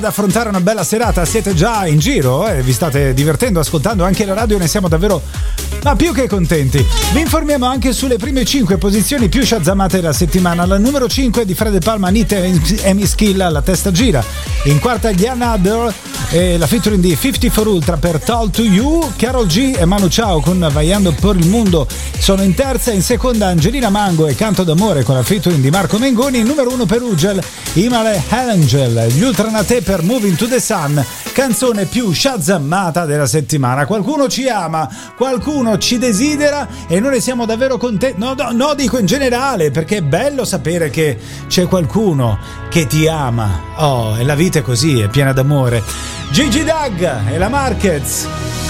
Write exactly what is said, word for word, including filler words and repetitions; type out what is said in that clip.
ad affrontare una bella serata, siete già in giro e eh? vi state divertendo ascoltando anche la radio, ne siamo davvero ma più che contenti. Vi informiamo anche sulle prime cinque posizioni più shazzamate della settimana. La numero cinque di Fred Palma, Nite e Mischilla, La testa gira. In quarta Gianna Adler e la featuring di cinquantaquattro Ultra per Talk to You. Karol G e Manu Chao con Vaiando per il Mundo sono in terza. In seconda Angelina Mango e Canto d'amore con la featuring di Marco Mengoni. In numero uno per Ugel, Imale Angel, gli Ultranate per Moving to the Sun, canzone più shazzamata della settimana. Qualcuno ci ama, qualcuno ci desidera e noi ne siamo davvero contenti. No, no, no, dico in generale, perché è bello sapere che c'è qualcuno che ti ama. Oh, e la vita è così, è piena d'amore. Gigi Dag e la Marquez.